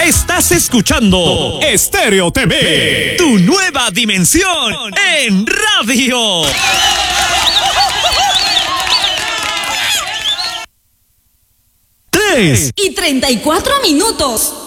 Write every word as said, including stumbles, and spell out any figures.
Estás escuchando Estéreo T V, tu nueva dimensión en radio. Tres y treinta y cuatro minutos.